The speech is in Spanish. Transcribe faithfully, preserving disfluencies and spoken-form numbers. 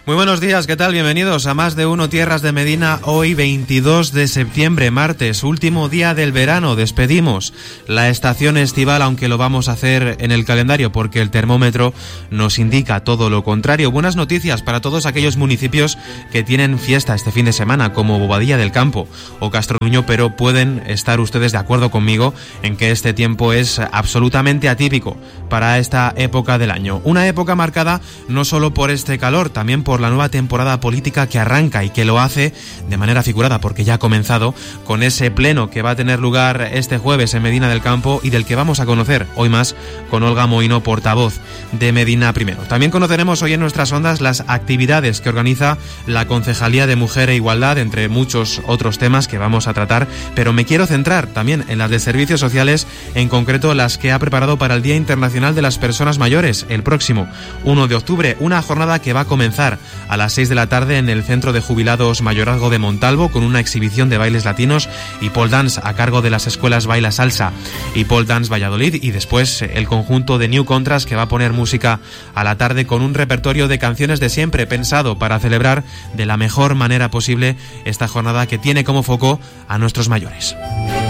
Muy buenos días, ¿qué tal? Bienvenidos a Más de Uno Tierras de Medina. Hoy veintidós de septiembre, martes, último día del verano. Despedimos la estación estival, aunque lo vamos a hacer en el calendario porque el termómetro nos indica todo lo contrario. Buenas noticias para todos aquellos municipios que tienen fiesta este fin de semana, como Bobadilla del Campo o Castronuño, pero pueden estar ustedes de acuerdo conmigo en que este tiempo es absolutamente atípico para esta época del año. Una época marcada no solo por este calor, también por la nueva temporada política que arranca y que lo hace de manera figurada porque ya ha comenzado con ese pleno que va a tener lugar este jueves en Medina del Campo y del que vamos a conocer hoy más con Olga Mohino, portavoz de Medina Primero. También conoceremos hoy en nuestras ondas las actividades que organiza la Concejalía de Mujer e Igualdad, entre muchos otros temas que vamos a tratar, pero me quiero centrar también en las de servicios sociales, en concreto las que ha preparado para el Día Internacional de las Personas Mayores, el próximo uno de octubre, una jornada que va a comenzar a las seis de la tarde en el Centro de Jubilados Mayorazgo de Montalvo, con una exhibición de bailes latinos y pole dance a cargo de las escuelas Baila Salsa y Pole Dance Valladolid, y después el conjunto de New Contrast, que va a poner música a la tarde con un repertorio de canciones de siempre pensado para celebrar de la mejor manera posible esta jornada que tiene como foco a nuestros mayores.